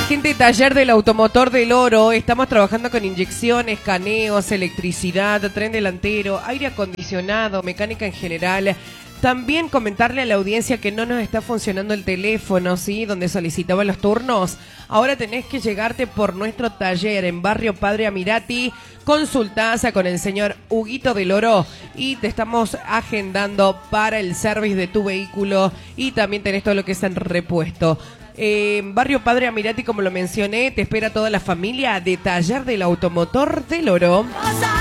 gente de Taller del Automotor del Oro. Estamos trabajando con inyecciones, caneos, electricidad, tren delantero, aire acondicionado, mecánica en general. También comentarle a la audiencia que no nos está funcionando el teléfono, ¿sí? Donde solicitaban los turnos. Ahora tenés que llegarte por nuestro taller en Barrio Padre Amirati. Consultás con el señor Huguito del Oro y te estamos agendando para el service de tu vehículo y también tenés todo lo que es en repuesto. Barrio Padre Amirati, como lo mencioné, te espera toda la familia de Taller del Automotor del Oro.